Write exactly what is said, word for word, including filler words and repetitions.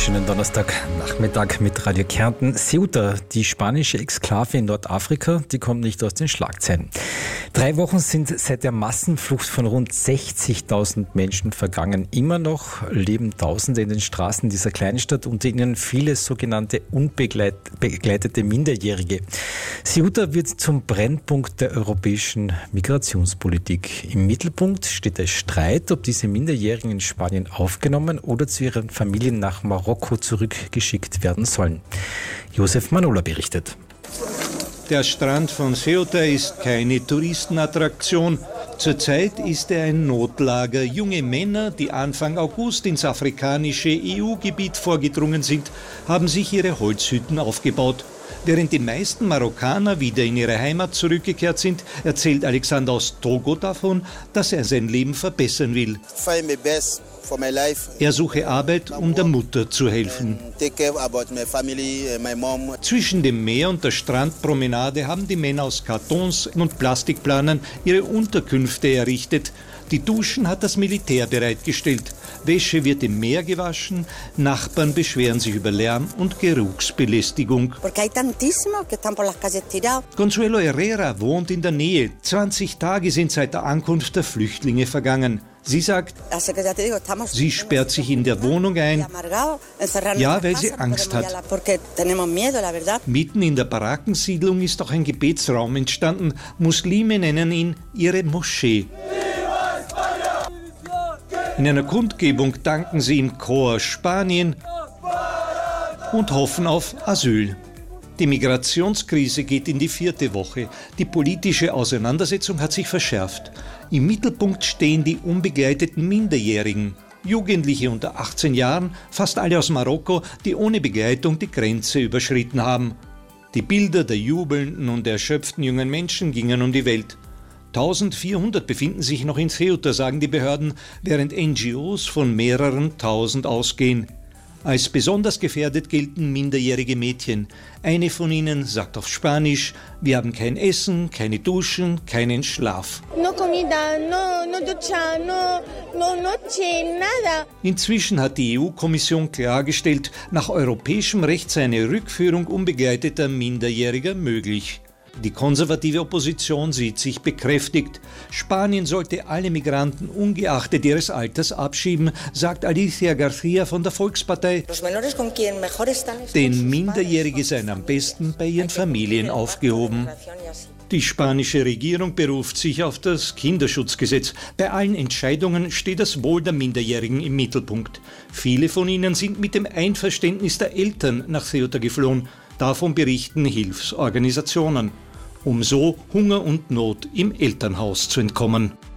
Schönen Donnerstagnachmittag mit Radio Kärnten. Ceuta, die spanische Exklave in Nordafrika, die kommt nicht aus den Schlagzeilen. Drei Wochen sind seit der Massenflucht von rund sechzigtausend Menschen vergangen. Immer noch leben Tausende in den Straßen dieser kleinen Stadt, unter ihnen viele sogenannte unbegleitete Minderjährige. Ceuta wird zum Brennpunkt der europäischen Migrationspolitik. Im Mittelpunkt steht der Streit, ob diese Minderjährigen in Spanien aufgenommen oder zu ihren Familien nach Marokko zurückgeschickt werden sollen. Josef Manola berichtet. Der Strand von Ceuta ist keine Touristenattraktion. Zurzeit ist er ein Notlager. Junge Männer, die Anfang August ins afrikanische E U-Gebiet vorgedrungen sind, haben sich ihre Holzhütten aufgebaut. Während die meisten Marokkaner wieder in ihre Heimat zurückgekehrt sind, erzählt Alexander aus Togo davon, dass er sein Leben verbessern will. Er suche Arbeit, um der Mutter zu helfen. Zwischen dem Meer und der Strandpromenade haben die Männer aus Kartons und Plastikplanen ihre Unterkünfte errichtet. Die Duschen hat das Militär bereitgestellt. Wäsche wird im Meer gewaschen. Nachbarn beschweren sich über Lärm und Geruchsbelästigung. Consuelo Herrera wohnt in der Nähe. zwanzig Tage sind seit der Ankunft der Flüchtlinge vergangen. Sie sagt, sie sperrt sich in der Wohnung ein, ja, weil sie Angst hat. Mitten in der Barackensiedlung ist auch ein Gebetsraum entstanden. Muslime nennen ihn ihre Moschee. In einer Kundgebung danken sie im Chor Spanien und hoffen auf Asyl. Die Migrationskrise geht in die vierte Woche. Die politische Auseinandersetzung hat sich verschärft. Im Mittelpunkt stehen die unbegleiteten Minderjährigen. Jugendliche unter achtzehn Jahren, fast alle aus Marokko, die ohne Begleitung die Grenze überschritten haben. Die Bilder der jubelnden und erschöpften jungen Menschen gingen um die Welt. eintausendvierhundert befinden sich noch in Ceuta, sagen die Behörden, während N G Os von mehreren tausend ausgehen. Als besonders gefährdet gelten minderjährige Mädchen. Eine von ihnen sagt auf Spanisch, wir haben kein Essen, keine Duschen, keinen Schlaf. No comida, no, no ducha, no, no noche, nada. Inzwischen hat die E U-Kommission klargestellt, nach europäischem Recht sei eine Rückführung unbegleiteter Minderjähriger möglich. Die konservative Opposition sieht sich bekräftigt. Spanien sollte alle Migranten ungeachtet ihres Alters abschieben, sagt Alicia García von der Volkspartei. Denn Minderjährige seien am besten bei ihren Familien aufgehoben. Die spanische Regierung beruft sich auf das Kinderschutzgesetz. Bei allen Entscheidungen steht das Wohl der Minderjährigen im Mittelpunkt. Viele von ihnen sind mit dem Einverständnis der Eltern nach Ceuta geflohen. Davon berichten Hilfsorganisationen, um so Hunger und Not im Elternhaus zu entkommen.